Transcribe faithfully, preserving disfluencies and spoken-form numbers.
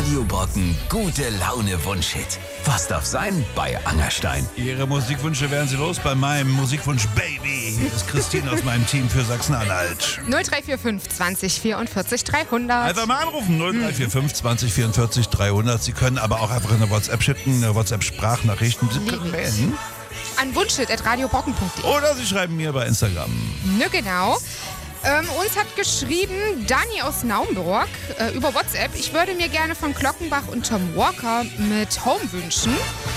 Radio Brocken gute Laune Wunschhit. Was darf sein bei Angerstein? Ihre Musikwünsche werden Sie los bei meinem Musikwunsch Baby. Hier ist Christine aus meinem Team für Sachsen-Anhalt. null drei vier fünf zwanzig vierundvierzig dreihundert. Einfach mal anrufen, null drei vier fünf zwanzig vierundvierzig dreihundert. Sie können aber auch einfach eine WhatsApp schicken, eine WhatsApp-Sprachnachrichten. Sie können melden. An wunschhit at radiobrocken punkt de. Oder Sie schreiben mir bei Instagram. Ne, genau. Ähm, uns hat geschrieben Dani aus Naumburg äh, über WhatsApp. Ich würde mir gerne von Glockenbach und Tom Walker mit Home wünschen.